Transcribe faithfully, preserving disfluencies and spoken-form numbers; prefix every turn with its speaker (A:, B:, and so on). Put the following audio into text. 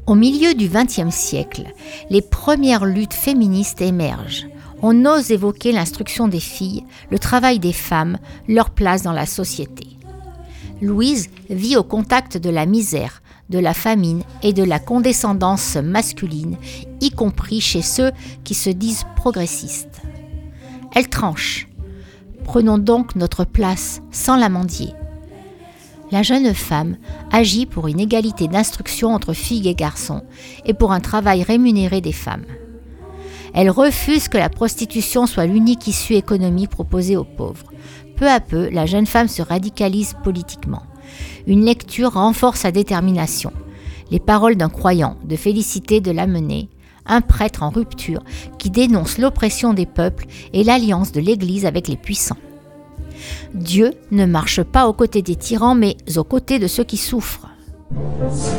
A: Au milieu du vingtième siècle, les premières luttes féministes émergent. On ose évoquer l'instruction des filles, le travail des femmes, leur place dans la société. Louise vit au contact de la misère, de la famine et de la condescendance masculine, y compris chez ceux qui se disent progressistes. Elle tranche. Prenons donc notre place sans la mendier. La jeune femme agit pour une égalité d'instruction entre filles et garçons et pour un travail rémunéré des femmes. Elle refuse que la prostitution soit l'unique issue économique proposée aux pauvres. Peu à peu, la jeune femme se radicalise politiquement. Une lecture renforce sa détermination. Les paroles d'un croyant, de Félicité de Lamennais, un prêtre en rupture qui dénonce l'oppression des peuples et l'alliance de l'Église avec les puissants. Dieu ne marche pas aux côtés des tyrans, mais aux côtés de ceux qui souffrent.